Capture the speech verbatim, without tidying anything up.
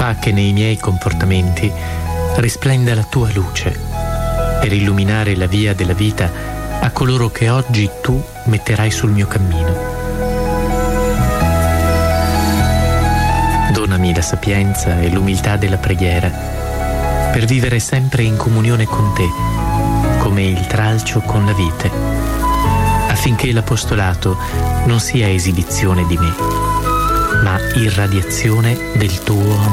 Fa che nei miei comportamenti risplenda la tua luce per illuminare la via della vita a coloro che oggi tu metterai sul mio cammino. Donami la sapienza e l'umiltà della preghiera per vivere sempre in comunione con te, come il tralcio con la vite, affinché l'apostolato non sia esibizione di me, ma irradiazione del tuo amore.